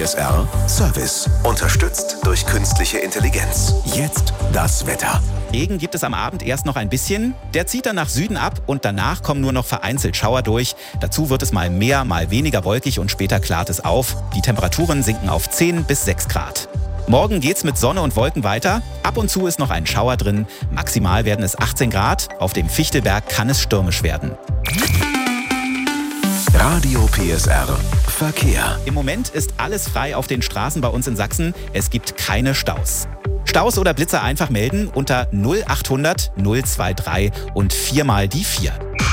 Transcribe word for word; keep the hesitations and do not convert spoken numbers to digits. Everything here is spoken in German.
S R Service. Unterstützt durch künstliche Intelligenz. Jetzt das Wetter. Regen gibt es am Abend erst noch ein bisschen. Der zieht dann nach Süden ab und danach kommen nur noch vereinzelt Schauer durch. Dazu wird es mal mehr, mal weniger wolkig und später klart es auf. Die Temperaturen sinken auf zehn bis sechs Grad. Morgen geht's mit Sonne und Wolken weiter. Ab und zu ist noch ein Schauer drin. Maximal werden es achtzehn Grad. Auf dem Fichtelberg kann es stürmisch werden. Radio P S R Verkehr. Im Moment ist alles frei auf den Straßen bei uns in Sachsen. Es gibt keine Staus. Staus oder Blitzer einfach melden unter null achthundert null drei drei und viermal die vier.